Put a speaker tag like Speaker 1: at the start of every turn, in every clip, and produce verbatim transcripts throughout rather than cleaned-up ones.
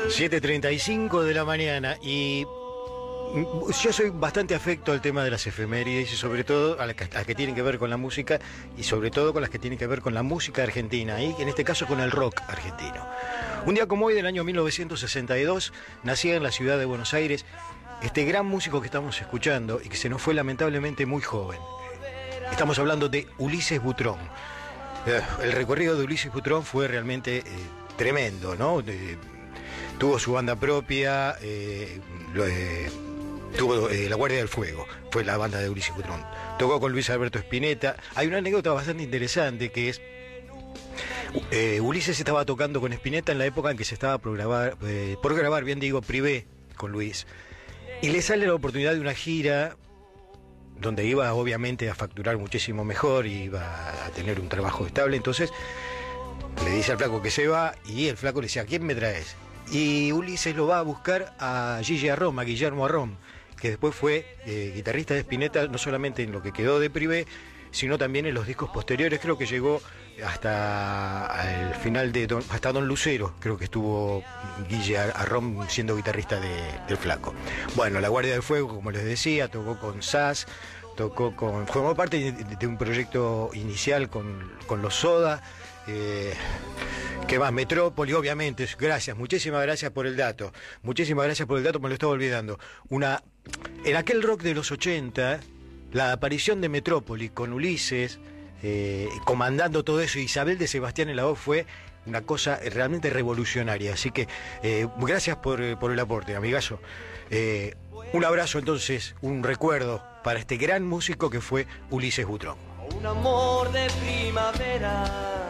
Speaker 1: siete treinta y cinco de la mañana y yo soy bastante afecto al tema de las efemérides y sobre todo a las que, a las que tienen que ver con la música y sobre todo con las que tienen que ver con la música argentina y en este caso con el rock argentino. Un día como hoy del año mil novecientos sesenta y dos nacía en la ciudad de Buenos Aires este gran músico que estamos escuchando y que se nos fue lamentablemente muy joven. Estamos hablando de Ulises Butrón. El recorrido de Ulises Butrón fue realmente eh, tremendo, ¿no? Eh, tuvo su banda propia, eh, lo, eh, tuvo eh, La Guardia del Fuego, fue la banda de Ulises Butrón. Tocó con Luis Alberto Spinetta. Hay una anécdota bastante interesante que es eh, Ulises estaba tocando con Spinetta en la época en que se estaba por grabar, eh, por grabar, bien digo, Privé con Luis. Y le sale la oportunidad de una gira donde iba obviamente a facturar muchísimo mejor, iba a tener un trabajo estable, entonces le dice al flaco que se va y el flaco le dice: ¿a quién me traes? Y Ulises lo va a buscar a Gigi Arrom, a Guillermo Arrom, que después fue eh, guitarrista de Spinetta, no solamente en lo que quedó de Privé, sino también en los discos posteriores. Creo que llegó hasta el final de Don, hasta Don Lucero, creo que estuvo Guille Arrom siendo guitarrista de, del flaco. Bueno, La Guardia del Fuego, como les decía, tocó con Sass, tocó con, formó parte de, de un proyecto inicial con, con los Soda, eh, que más, Metrópoli, obviamente. Gracias, muchísimas gracias por el dato, muchísimas gracias por el dato, me lo estaba olvidando. Una, en aquel rock de los ochenta, la aparición de Metrópoli con Ulises, eh, comandando todo eso, Isabel de Sebastián en la voz, fue una cosa realmente revolucionaria. Así que eh, gracias por, por el aporte, amigazo. Eh, un abrazo entonces, un recuerdo para este gran músico que fue Ulises Butrón.
Speaker 2: Un amor de primavera.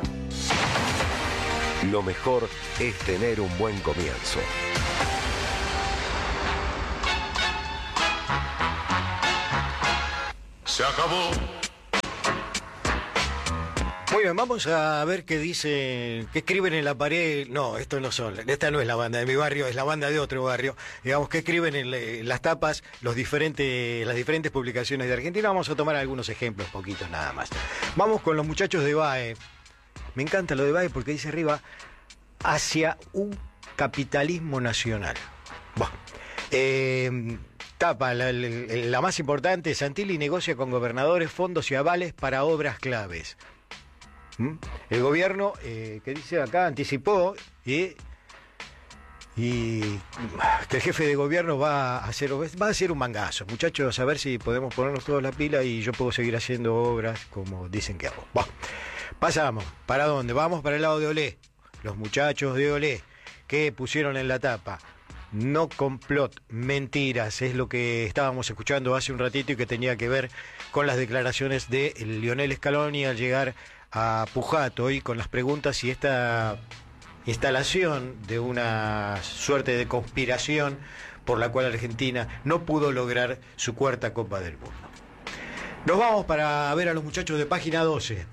Speaker 3: Lo mejor es tener un buen comienzo.
Speaker 4: Se acabó.
Speaker 1: Muy bien, vamos a ver qué dicen, qué escriben en la pared. No, esto no son, esta no es la banda de mi barrio, es la banda de otro barrio. Digamos, qué escriben en, en las tapas los diferentes, las diferentes publicaciones de Argentina. Vamos a tomar algunos ejemplos, poquitos nada más. Vamos con los muchachos de B A E. Me encanta lo de B A E porque dice arriba: hacia un capitalismo nacional. Bueno, eh... Tapa, la, la, la más importante: Santilli negocia con gobernadores fondos y avales para obras claves. ¿Mm? El gobierno, eh, que dice acá, anticipó y, y que el jefe de gobierno va a hacer va a hacer un mangazo. Muchachos, a ver si podemos ponernos todos la pila y yo puedo seguir haciendo obras como dicen que hago. Bueno, pasamos. ¿Para dónde? Vamos para el lado de Olé. Los muchachos de Olé, que pusieron en la tapa: no complot, mentiras, es lo que estábamos escuchando hace un ratito y que tenía que ver con las declaraciones de Lionel Scaloni al llegar a Pujato y con las preguntas si esta instalación de una suerte de conspiración por la cual Argentina no pudo lograr su cuarta Copa del Mundo. Nos vamos para ver a los muchachos de Página doce.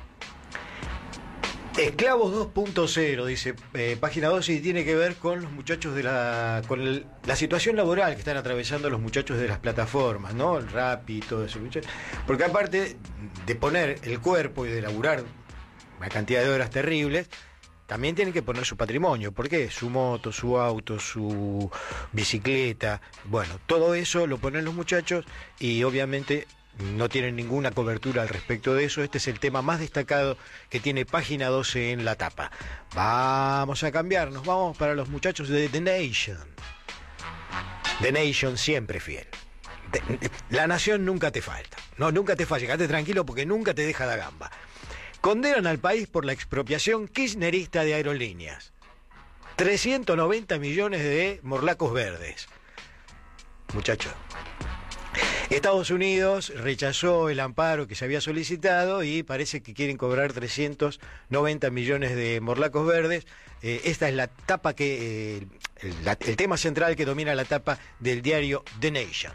Speaker 1: Esclavos dos punto cero, dice eh, Página doce, y tiene que ver con los muchachos de la con el, la situación laboral que están atravesando los muchachos de las plataformas, ¿no? El Rappi y todo eso. Porque aparte de poner el cuerpo y de laburar una cantidad de horas terribles, también tienen que poner su patrimonio. ¿Por qué? Su moto, su auto, su bicicleta. Bueno, todo eso lo ponen los muchachos y obviamente no tienen ninguna cobertura al respecto de eso. Este es el tema más destacado que tiene Página doce en la tapa. Vamos a cambiar, nos vamos para los muchachos de The Nation. The Nation siempre fiel. La Nación nunca te falta. No, nunca te falla, quédate tranquilo porque nunca te deja la gamba. Condenan al país por la expropiación kirchnerista de aerolíneas. trescientos noventa millones de morlacos verdes. Muchachos, Estados Unidos rechazó el amparo que se había solicitado y parece que quieren cobrar trescientos noventa millones de morlacos verdes. Eh, esta es la tapa que eh, el, la, el tema central que domina la tapa del diario The Nation.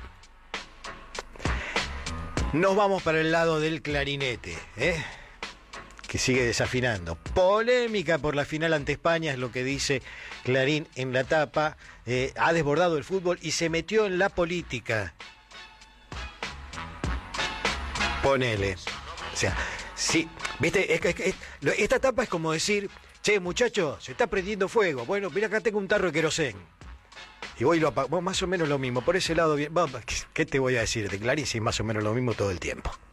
Speaker 1: Nos vamos para el lado del clarinete, ¿eh? que sigue desafinando. Polémica por la final ante España, es lo que dice Clarín en la tapa. Eh, ha desbordado el fútbol y se metió en la política. Ponele. O sea, sí, viste, es, es, es, esta etapa es como decir: che, muchacho, se está prendiendo fuego. Bueno, mira, acá tengo un tarro de querosén. Y voy y lo apago. Bueno, más o menos lo mismo. Por ese lado, bien. ¿Qué te voy a decir? De Clarín, sí, más o menos lo mismo todo el tiempo.